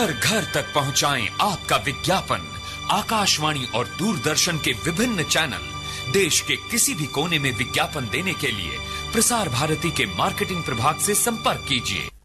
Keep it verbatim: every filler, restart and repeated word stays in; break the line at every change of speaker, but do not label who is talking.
घर घर तक पहुंचाएं आपका विज्ञापन। आकाशवाणी और दूरदर्शन के विभिन्न चैनल देश के किसी भी कोने में विज्ञापन देने के लिए प्रसार भारती के मार्केटिंग प्रभाग से संपर्क कीजिए।